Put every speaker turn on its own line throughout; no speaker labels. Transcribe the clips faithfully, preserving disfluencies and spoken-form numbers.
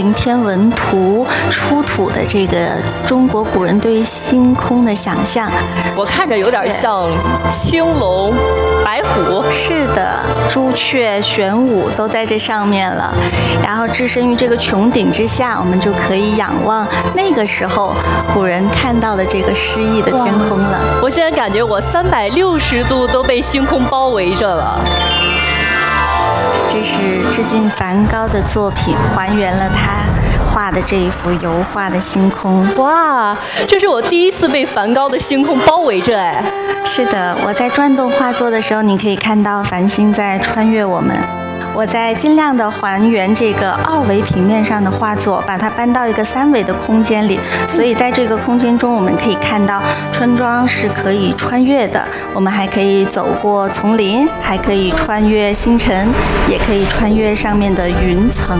天文图出土的这个中国古人对于星空的想象，
我看着有点像青龙、白虎。
是的，朱雀、玄武都在这上面了。然后置身于这个穹顶之下，我们就可以仰望那个时候古人看到的这个诗意的天空了。
我现在感觉我三百六十度都被星空包围着了。
这是致敬梵高的作品，还原了他画的这一幅油画的星空。
哇，这是我第一次被梵高的星空包围着哎。
是的，我在转动画作的时候，你可以看到繁星在穿越我们。我在尽量的还原这个二维平面上的画作，把它搬到一个三维的空间里，所以在这个空间中，我们可以看到村庄是可以穿越的，我们还可以走过丛林，还可以穿越星辰，也可以穿越上面的云层。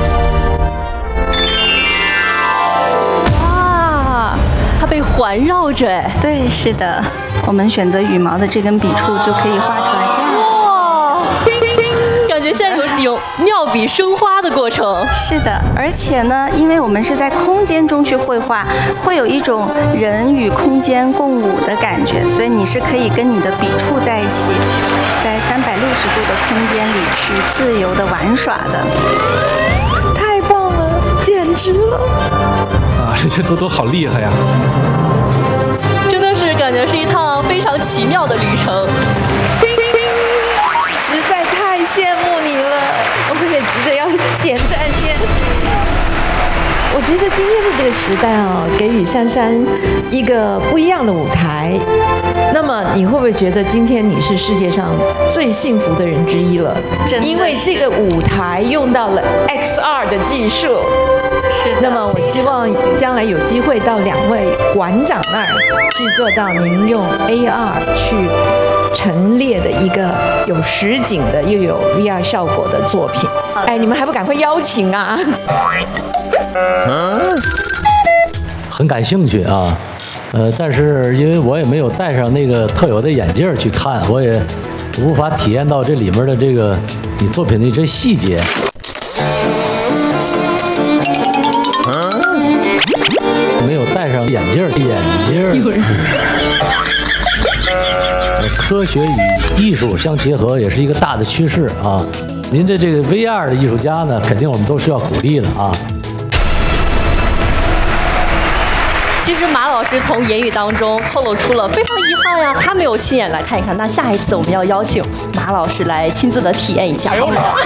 哇，它被环绕着哎。
对，是的，我们选择羽毛的这根笔触就可以画出来这样。
感觉现在有有妙笔生花的过程。
是的，而且呢，因为我们是在空间中去绘画，会有一种人与空间共舞的感觉，所以你是可以跟你的笔触在一起，在三百六十度的空间里去自由的玩耍的。
太棒了，简直了！
啊，这些多多好厉害呀！
真的是感觉是一趟非常奇妙的旅程。
实在太羡慕你了，我也急着要点赞先。我觉得今天的这个时代啊，给予珊珊一个不一样的舞台。那么你会不会觉得今天你是世界上最幸福的人之一了？因为这个舞台用到了 X R 的技术。
是的。
那么我希望将来有机会到两位馆长那儿去做到您用 A R 去陈列的一个有实景的又有 V R 效果的作品。哎，你们还不赶快邀请啊！
很感兴趣啊，呃，但是因为我也没有戴上那个特有的眼镜去看，我也无法体验到这里面的这个你作品的这细节。没有戴上眼镜，眼镜。科学与艺术相结合也是一个大的趋势啊！您的这个 V R 的艺术家呢，肯定我们都是要鼓励的啊。
其实马老师从言语当中透露出了非常遗憾呀，他没有亲眼来看一看。那下一次我们要邀请马老师来亲自的体验一下。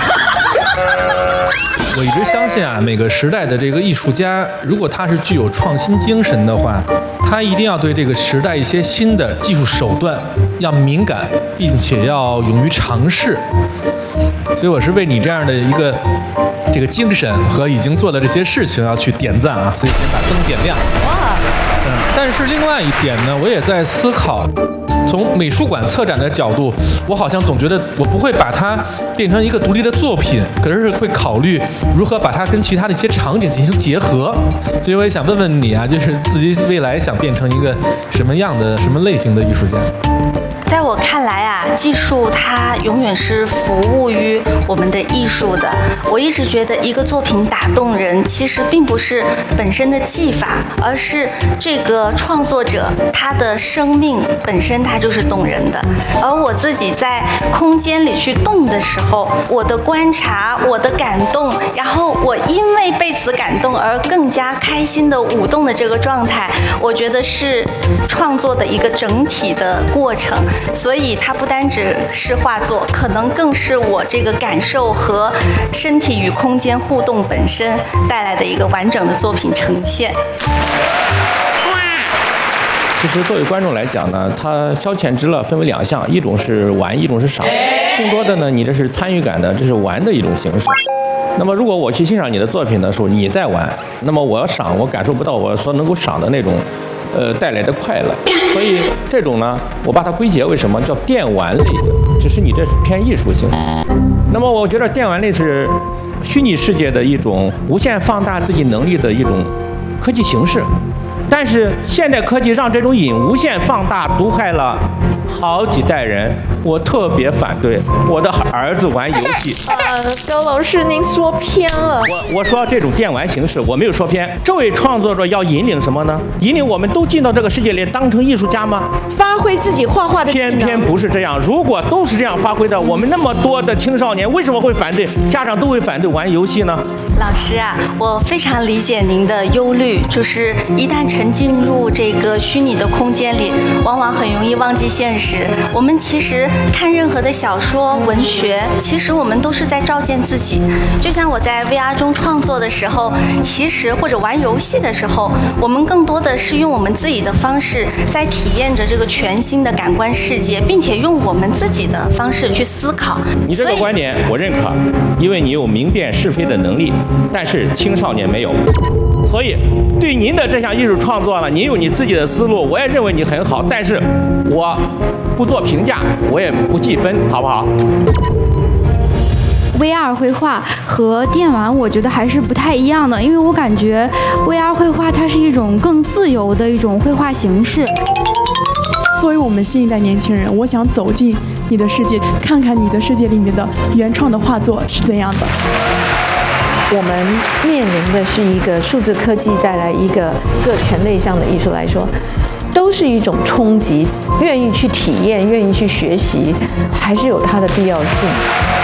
我一直相信啊，每个时代的这个艺术家，如果他是具有创新精神的话，他一定要对这个时代一些新的技术手段要敏感，并且要勇于尝试。所以我是为你这样的一个这个精神和已经做的这些事情要去点赞啊！所以先把灯点亮。哇！嗯，但是另外一点呢，我也在思考。从美术馆策展的角度，我好像总觉得我不会把它变成一个独立的作品，可是会考虑如何把它跟其他的一些场景进行结合。所以我也想问问你啊，就是自己未来想变成一个什么样的、什么类型的艺术家？
在我看来啊，技术它永远是服务于我们的艺术的。我一直觉得一个作品打动人，其实并不是本身的技法，而是这个创作者他的生命本身，它就是动人的。而我自己在空间里去动的时候，我的观察，我的感动，然后我因为被此感动而更加开心的舞动的这个状态，我觉得是创作的一个整体的过程。所以它不单只是画作，可能更是我这个感受和身体与空间互动本身带来的一个完整的作品呈现。
其实作为观众来讲呢，它消遣之乐分为两项，一种是玩，一种是赏。更多的呢，你这是参与感的，这是玩的一种形式。那么如果我去欣赏你的作品的时候，你在玩，那么我要赏，我感受不到我所能够赏的那种呃带来的快乐。所以这种呢，我把它归结为什么叫电玩类的，只是你这是偏艺术性。那么我觉得电玩类是虚拟世界的一种无限放大自己能力的一种科技形式。但是现代科技让这种瘾无限放大，毒害了好几代人， 我特别反对我的儿子玩游戏。
呃，高老师您说偏了。
我我说这种电玩形式，我没有说偏。这位创作者要引领什么呢？引领我们都进到这个世界里，当成艺术家吗？
发挥自己画画的技能。
偏偏不是这样。如果都是这样发挥的，我们那么多的青少年为什么会反对？家长都会反对玩游戏呢？
老师啊，我非常理解您的忧虑，就是一旦沉浸入这个虚拟的空间里，往往很容易忘记现实。我们其实看任何的小说、文学，其实我们都是在照见自己。就像我在 V R 中创作的时候，其实或者玩游戏的时候，我们更多的是用我们自己的方式在体验着这个全新的感官世界，并且用我们自己的方式去思考。
你这个观点我认可，因为你有明辨是非的能力，但是青少年没有。所以对您的这项艺术创作呢，您有你自己的思路，我也认为你很好，但是我不做评价，我也不计分，好不好
？V R 绘画和电玩，我觉得还是不太一样的，因为我感觉 V R 绘画它是一种更自由的一种绘画形式。
作为我们新一代年轻人，我想走进你的世界，看看你的世界里面的原创的画作是怎样的。
我们面临的是一个数字科技带来一个各全类项的艺术来说，都是一种冲击。愿意去体验，愿意去学习，还是有它的必要性。